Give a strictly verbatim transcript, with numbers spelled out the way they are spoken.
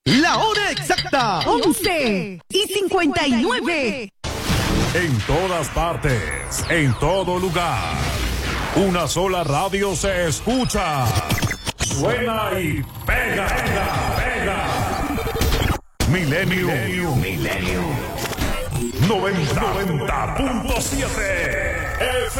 La hora exacta, once y cincuenta y nueve. En todas partes, en todo lugar. Una sola radio se escucha. Suena y pega, pega, pega. Milenio. Milenio. Milenio. noventa punto siete.